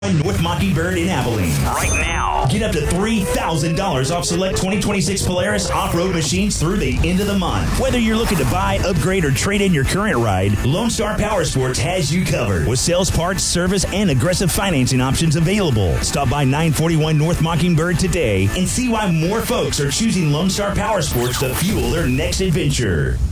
North Mockingbird in Abilene. Right now, get up to $3,000 off select 2026 Polaris off-road machines through the end of the month. Whether you're looking to buy, upgrade, or trade in your current ride, Lone Star Power Sports has you covered with sales, parts, service, and aggressive financing options available. Stop by 941 North Mockingbird today and see why more folks are choosing Lone Star Power Sports to fuel their next adventure.